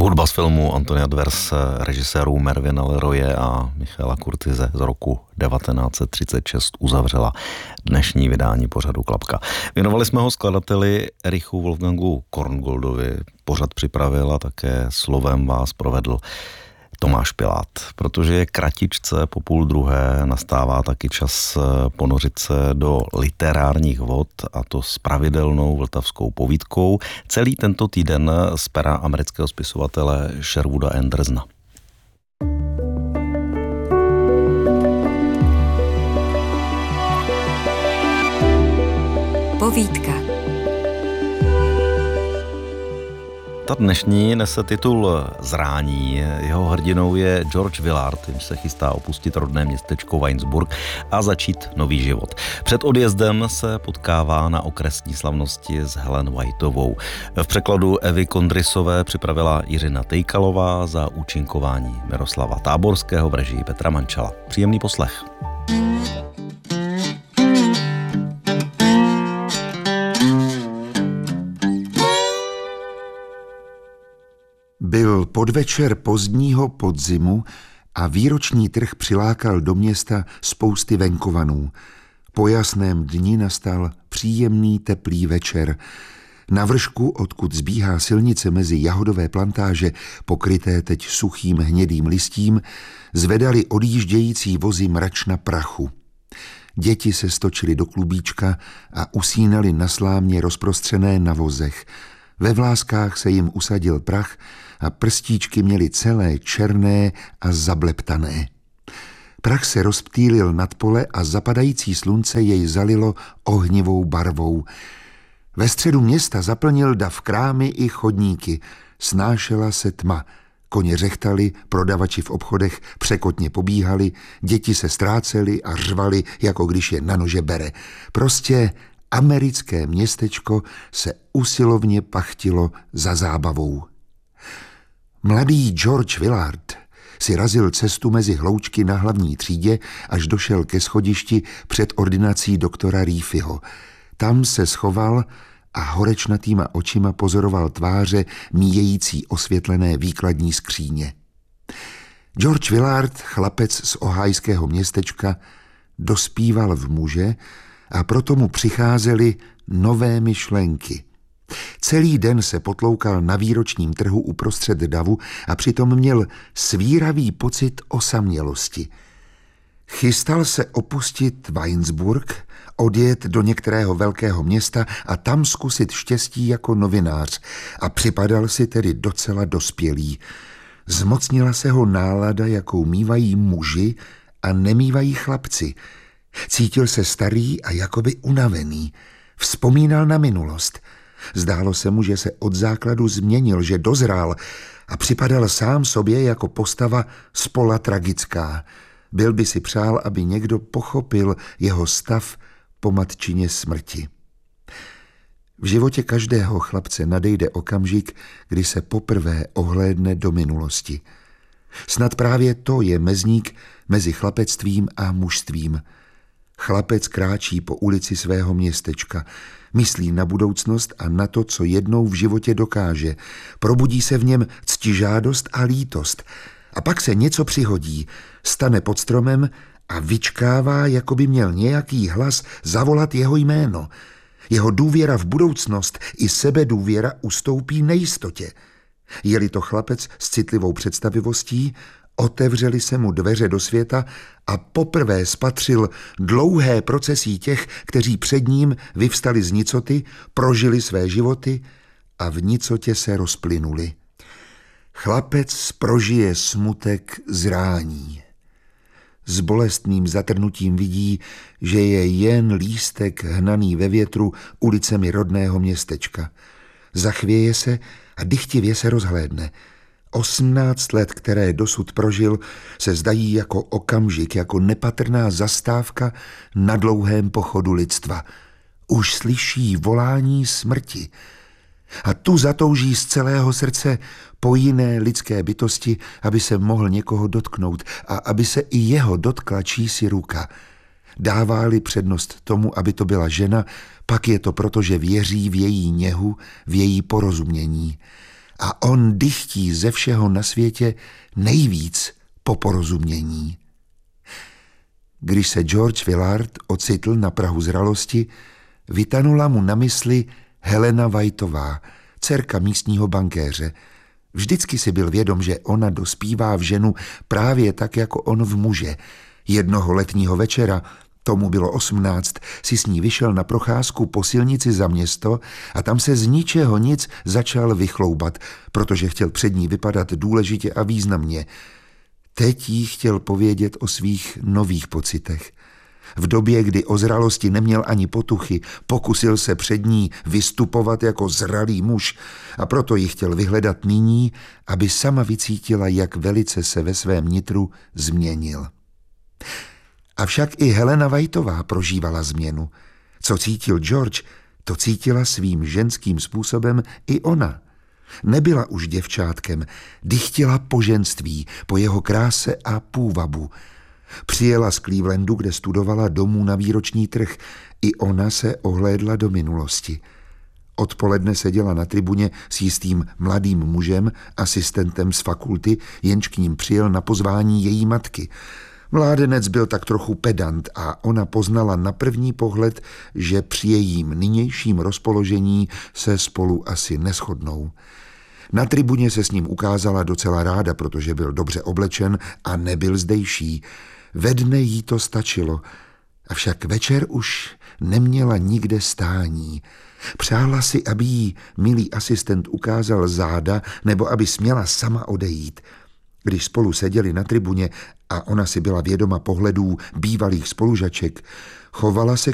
Hudba z filmu Antonia Dwers režisérů Mervina Leroye a Michaela Curtize z roku 1936 uzavřela dnešní vydání pořadu Klapka. Věnovali jsme ho skladateli Erichu Wolfgangu Korngoldovi. Pořad připravil a také slovem vás provedl Tomáš Pilát. Protože je kratičce po 12:30, nastává taky čas ponořit se do literárních vod, a to s pravidelnou vltavskou povídkou. Celý tento týden z pera amerického spisovatele Sherwooda Andersona. Povídka. Ta dnešní nese titul Zrání. Jeho hrdinou je George Willard, jenž se chystá opustit rodné městečko Waynesburg a začít nový život. Před odjezdem se potkává na okresní slavnosti s Helen Whiteovou. V překladu Evy Kondrysové připravila Jiřina Tejkalová, za účinkování Miroslava Táborského v režii Petra Mančala. Příjemný poslech. Byl podvečer pozdního podzimu a výroční trh přilákal do města spousty venkovanů. Po jasném dni nastal příjemný teplý večer. Na vršku, odkud zbíhá silnice mezi jahodové plantáže, pokryté teď suchým hnědým listím, zvedali odjíždějící vozy mračna prachu. Děti se stočily do klubíčka a usínaly na slámě rozprostřené na vozech. Ve vláskách se jim usadil prach a prstíčky měly celé černé a zableptané. Prach se rozptýlil nad pole a zapadající slunce jej zalilo ohnivou barvou. Ve středu města zaplnil dav krámy i chodníky. Snášela se tma. Koně řechtali, prodavači v obchodech překotně pobíhali, děti se ztrácely a řvali, jako když je na nože bere. Prostě americké městečko se usilovně pachtilo za zábavou. Mladý George Willard si razil cestu mezi hloučky na hlavní třídě, až došel ke schodišti před ordinací doktora Reefyho. Tam se schoval a horečnatýma očima pozoroval tváře míjející osvětlené výkladní skříně. George Willard, chlapec z ohajského městečka, dospíval v muže a proto mu přicházely nové myšlenky. Celý den se potloukal na výročním trhu uprostřed davu a přitom měl svíravý pocit osamělosti. Chystal se opustit Waynesburg, odjet do některého velkého města a tam zkusit štěstí jako novinář a připadal si tedy docela dospělý. Zmocnila se ho nálada, jakou mívají muži a nemívají chlapci. Cítil se starý a jakoby unavený. Vzpomínal na minulost. Zdálo se mu, že se od základu změnil, že dozrál a připadal sám sobě jako postava spola tragická. Byl by si přál, aby někdo pochopil jeho stav po matčině smrti. V životě každého chlapce nadejde okamžik, kdy se poprvé ohlédne do minulosti. Snad právě to je mezník mezi chlapectvím a mužstvím. Chlapec kráčí po ulici svého městečka, myslí na budoucnost a na to, co jednou v životě dokáže. Probudí se v něm ctižádost a lítost. A pak se něco přihodí, stane pod stromem a vyčkává, jako by měl nějaký hlas zavolat jeho jméno. Jeho důvěra v budoucnost i sebedůvěra ustoupí nejistotě. Je-li to chlapec s citlivou představivostí, otevřely se mu dveře do světa a poprvé spatřil dlouhé procesí těch, kteří před ním vyvstali z nicoty, prožili své životy a v nicotě se rozplynuli. Chlapec prožije smutek zrání. S bolestným zatrnutím vidí, že je jen lístek hnaný ve větru ulicemi rodného městečka. Zachvěje se a dychtivě se rozhlédne. 18 let, které dosud prožil, se zdají jako okamžik, jako nepatrná zastávka na dlouhém pochodu lidstva. Už slyší volání smrti a tu zatouží z celého srdce po jiné lidské bytosti, aby se mohl někoho dotknout a aby se i jeho dotkla čísi ruka. Dává-li přednost tomu, aby to byla žena, pak je to proto, že věří v její něhu, v její porozumění. a on dychtí ze všeho na světě nejvíc po porozumění. Když se George Willard ocitl na prahu zralosti, vytanula mu na mysli Helena Whiteová, dcerka místního bankéře. Vždycky si byl vědom, že ona dospívá v ženu právě tak jako on v muže. Jednoho letního večera, tomu bylo 18, si s ní vyšel na procházku po silnici za město a tam se z ničeho nic začal vychloubat, protože chtěl před ní vypadat důležitě a významně. Teď jí chtěl povědět o svých nových pocitech. V době, kdy o zralosti neměl ani potuchy, pokusil se před ní vystupovat jako zralý muž a proto ji chtěl vyhledat nyní, aby sama vycítila, jak velice se ve svém nitru změnil. Avšak i Helena Whiteová prožívala změnu. Co cítil George, to cítila svým ženským způsobem i ona. Nebyla už děvčátkem, dychtila po ženství, po jeho kráse a půvabu. Přijela z Clevelandu, kde studovala domů na výroční trh. I ona se ohlédla do minulosti. Odpoledne seděla na tribuně s jistým mladým mužem, asistentem z fakulty, jenž k ním přijel na pozvání její matky. Mládenec byl tak trochu pedant a ona poznala na první pohled, že při jejím nynějším rozpoložení se spolu asi neshodnou. Na tribuně se s ním ukázala docela ráda, protože byl dobře oblečen a nebyl zdejší. Ve dne jí to stačilo, avšak večer už neměla nikde stání. Přála si, aby jí milý asistent ukázal záda nebo aby směla sama odejít. Když spolu seděli na tribuně a ona si byla vědoma pohledů bývalých spolužaček, chovala se